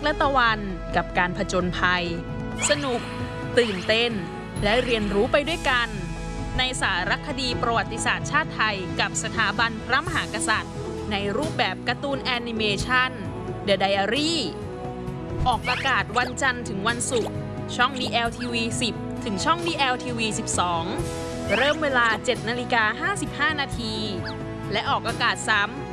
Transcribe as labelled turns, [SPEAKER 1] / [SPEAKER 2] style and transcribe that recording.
[SPEAKER 1] และตะวันกับการผจญภัยสนุกตื่นเต้นและเรียนรู้ไปด้วยกันในสารคดีประวัติศาสตร์ชาติไทยกับสถาบันพระมหากษัตริย์ในรูปแบบการ์ตูนแอนิเมชัน The Diary ออกอากาศวันจันทร์ถึงวันศุกร์ช่อง DLTV 10 ถึงช่อง DLTV 12 เริ่มเวลา 7:55 น.และออกอากาศซ้ำ